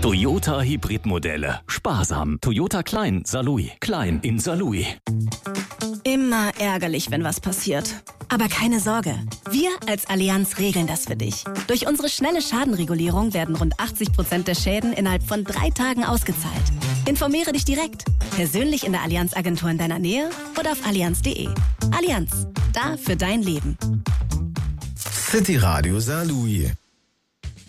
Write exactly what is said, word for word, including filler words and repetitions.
Toyota Hybridmodelle. Sparsam. Toyota Klein, Saarlouis. Klein in Saarlouis. Immer ärgerlich, wenn was passiert. Aber keine Sorge. Wir als Allianz regeln das für dich. Durch unsere schnelle Schadenregulierung werden rund achtzig Prozent der Schäden innerhalb von drei Tagen ausgezahlt. Informiere dich direkt. Persönlich in der Allianz-Agentur in deiner Nähe oder auf allianz punkt de. Allianz. Da für dein Leben. City Radio Saarlouis.